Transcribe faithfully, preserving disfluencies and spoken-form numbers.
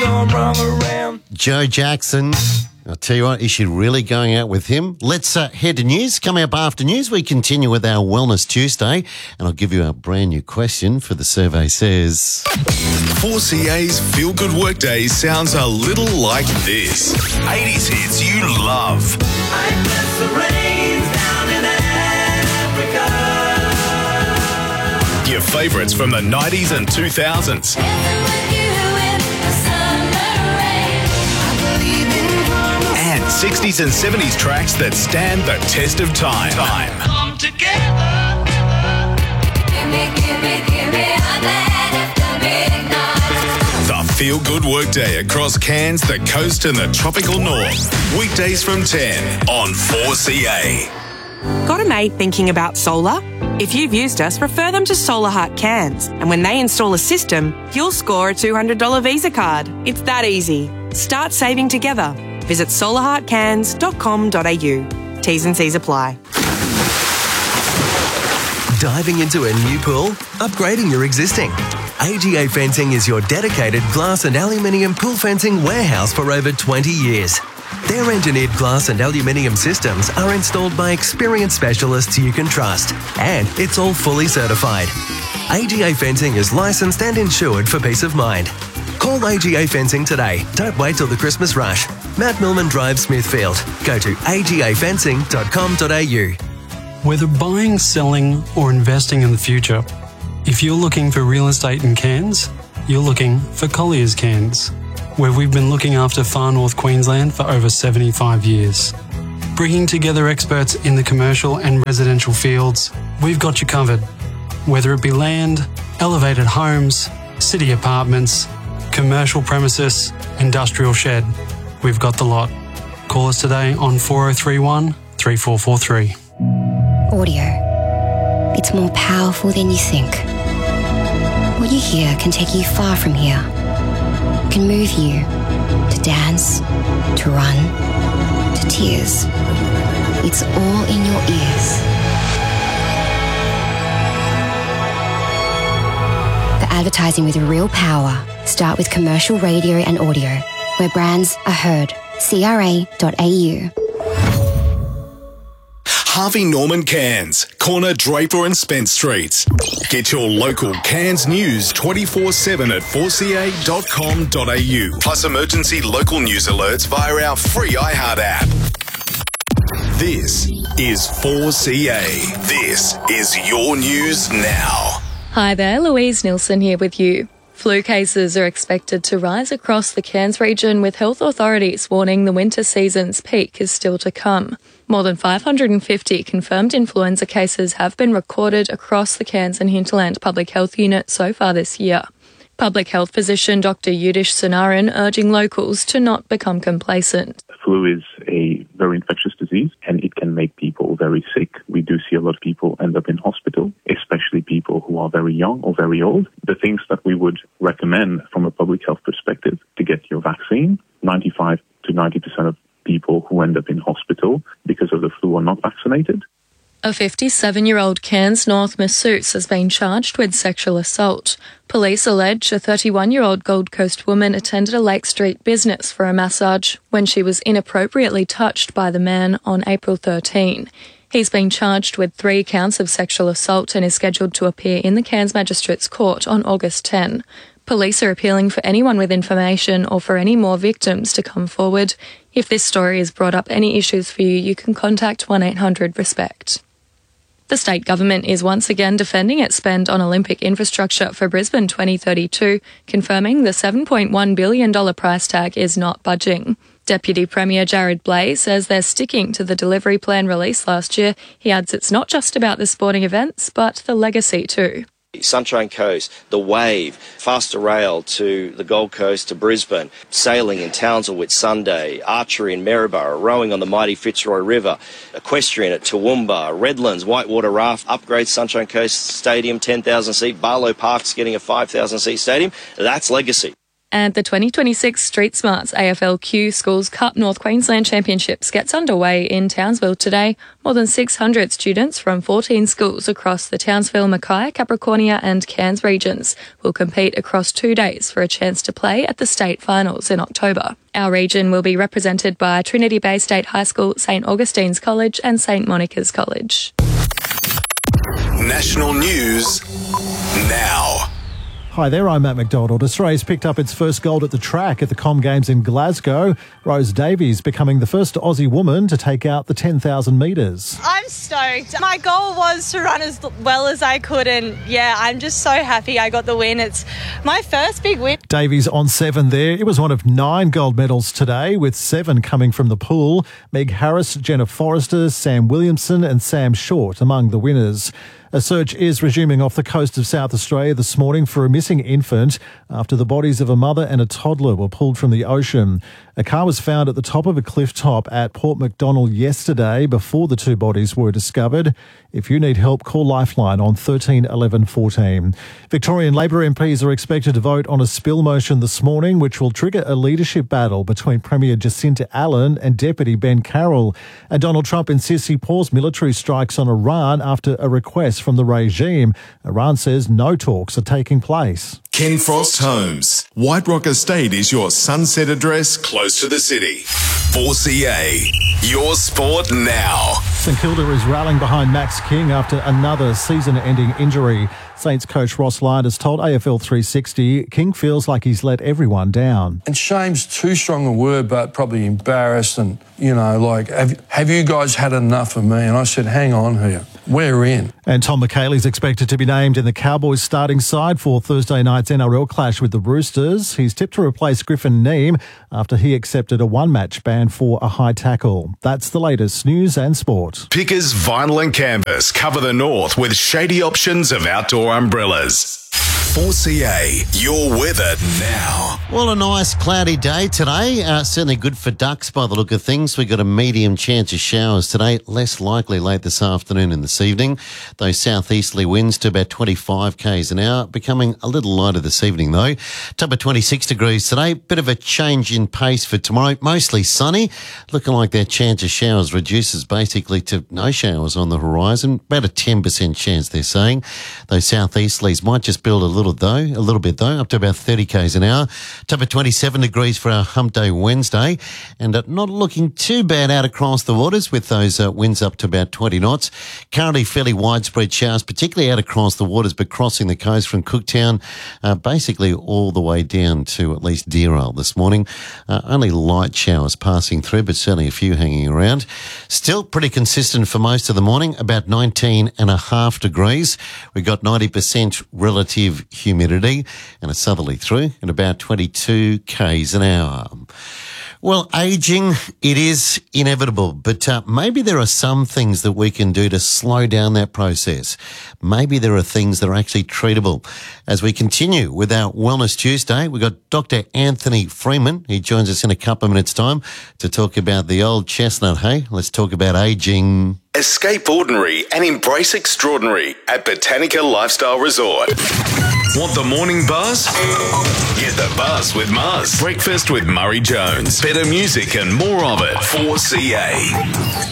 going wrong around. Joe Jackson. I'll tell you what, is she really going out with him? Let's uh, head to news. Coming up after news, we continue with our Wellness Tuesday, and I'll give you our brand new question for the survey says. four C A's Feel Good Workday sounds a little like this. eighties hits you love. I bless the rains down in Africa. Your favourites from the nineties and two thousands. And sixties and seventies tracks that stand the test of time. time. Come together. Give me, give me, give me a man after midnight. The Feel Good Workday across Cairns, the coast and the tropical north. Weekdays from ten on four C A. Got a mate thinking about solar? If you've used us, refer them to Solar Heart Cairns. And when they install a system, you'll score a two hundred dollars Visa card. It's that easy. Start saving together. Visit solar heart cairns dot com dot a u. T's and C's apply. Diving into a new pool? Upgrading your existing? A G A Fencing is your dedicated glass and aluminium pool fencing warehouse for over twenty years. Their engineered glass and aluminium systems are installed by experienced specialists you can trust, and it's all fully certified. A G A Fencing is licensed and insured for peace of mind. Call A G A Fencing today. Don't wait till the Christmas rush. Matt Millman Drive, Smithfield. Go to a g a fencing dot com dot a u. Whether buying, selling or investing in the future, if you're looking for real estate in Cairns, you're looking for Collier's Cairns, where we've been looking after far north Queensland for over seventy-five years. Bringing together experts in the commercial and residential fields, we've got you covered. Whether it be land, elevated homes, city apartments, commercial premises, industrial shed, we've got the lot. Call us today on four oh three one, three four four three. Audio. It's more powerful than you think. What you hear can take you far from here. It can move you to dance, to run, to tears. It's all in your ears. The advertising with real power. Start with commercial radio and audio, where brands are heard. c r a dot a u. Harvey Norman Cairns, corner Draper and Spence Streets. Get your local Cairns news twenty-four seven at four c a dot com dot a u. Plus emergency local news alerts via our free iHeart app. This is four C A. This is your news now. Hi there, Louise Nilsson here with you. Flu cases are expected to rise across the Cairns region, with health authorities warning the winter season's peak is still to come. More than five hundred fifty confirmed influenza cases have been recorded across the Cairns and Hinterland Public Health Unit so far this year. Public health physician Doctor Yudish Sunaran urging locals to not become complacent. Flu is a very infectious disease and it can make people very sick. We do see a lot of people end up in hospital, especially people who are very young or very old. The things that we would recommend from a public health perspective to get your vaccine, ninety-five to ninety percent of people who end up in hospital because of the flu are not vaccinated. A fifty-seven-year-old Cairns North masseuse has been charged with sexual assault. Police allege a thirty-one-year-old Gold Coast woman attended a Lake Street business for a massage when she was inappropriately touched by the man on April thirteenth. He's been charged with three counts of sexual assault and is scheduled to appear in the Cairns Magistrates Court on August tenth. Police are appealing for anyone with information or for any more victims to come forward. If this story has brought up any issues for you, you can contact one eight hundred RESPECT. The state government is once again defending its spend on Olympic infrastructure for Brisbane twenty thirty-two, confirming the seven point one billion dollars price tag is not budging. Deputy Premier Jared Blay says they're sticking to the delivery plan released last year. He adds it's not just about the sporting events, but the legacy too. Sunshine Coast, the Wave, faster rail to the Gold Coast to Brisbane, sailing in Townsville Whitsunday, archery in Maryborough, rowing on the mighty Fitzroy River, equestrian at Toowoomba, Redlands, Whitewater Raft, upgrade Sunshine Coast Stadium, ten thousand seat, Barlow Park's getting a five thousand seat stadium. That's legacy. And the twenty twenty-six Street Smarts A F L Q Schools Cup North Queensland Championships gets underway in Townsville today. More than six hundred students from fourteen schools across the Townsville, Mackay, Capricornia and Cairns regions will compete across two days for a chance to play at the state finals in October. Our region will be represented by Trinity Bay State High School, St Augustine's College and St Monica's College. National news now. Hi there, I'm Matt McDonald. Australia's picked up its first gold at the track at the Com Games in Glasgow. Rose Davies becoming the first Aussie woman to take out the ten thousand metres. I'm stoked. My goal was to run as well as I could, and yeah, I'm just so happy I got the win. It's my first big win. Davies on seven there. It was one of nine gold medals today, with seven coming from the pool. Meg Harris, Jenna Forrester, Sam Williamson and Sam Short among the winners. A search is resuming off the coast of South Australia this morning for a missing infant after the bodies of a mother and a toddler were pulled from the ocean. A car was found at the top of a cliff top at Port Macdonald yesterday before the two bodies were discovered. If you need help, call Lifeline on thirteen eleven fourteen. Victorian Labor M Ps are expected to vote on a spill motion this morning, which will trigger a leadership battle between Premier Jacinta Allen and Deputy Ben Carroll. And Donald Trump insists he paused military strikes on Iran after a request from the regime. Iran says no talks are taking place. Ken Frost Homes. White Rock Estate is your sunset address close to the city. four C A, your sport now. St Kilda is rallying behind Max King after another season-ending injury. Saints coach Ross Lyon has told A F L three sixty King feels like he's let everyone down. And shame's too strong a word, but probably embarrassed and, you know, like, have, have you guys had enough of me? And I said, hang on here, we're in. And Tom McHaley's expected to be named in the Cowboys starting side for Thursday night's N R L clash with the Roosters. He's tipped to replace Griffin Neame after he accepted a one-match ban for a high tackle. That's the latest news and sport. Pickers Vinyl and Canvas cover the north with shady options of outdoor umbrellas. four C A, your weather now. Well, a nice cloudy day today. Uh, certainly good for ducks by the look of things. We've got a medium chance of showers today, less likely late this afternoon and this evening. Those southeasterly winds to about twenty-five kays an hour, becoming a little lighter this evening though. Top of twenty-six degrees today. Bit of a change in pace for tomorrow. Mostly sunny. Looking like that chance of showers reduces basically to no showers on the horizon. About a ten percent chance, they're saying. Those southeasterlies might just build a little though, a little bit though, up to about thirty kays an hour. Top of twenty-seven degrees for our hump day Wednesday, and uh, not looking too bad out across the waters with those uh, winds up to about twenty knots. Currently fairly widespread showers, particularly out across the waters, but crossing the coast from Cooktown, uh, basically all the way down to at least Deer Isle this morning. Uh, only light showers passing through, but certainly a few hanging around. Still pretty consistent for most of the morning, about nineteen and a half degrees. We've got ninety percent relative humidity and a southerly through at about twenty-two kays an hour. Well, ageing, it is inevitable, but uh, maybe there are some things that we can do to slow down that process. Maybe there are things that are actually treatable. As we continue with our Wellness Tuesday, we've got Doctor Anthony Freeman. He joins us in a couple of minutes' time to talk about the old chestnut, hey? Let's talk about ageing. Escape ordinary and embrace extraordinary at Botanica Lifestyle Resort. Want the morning buzz? Get the buzz with Muzz. Breakfast with Murray Jones. Better music and more of it. four C A.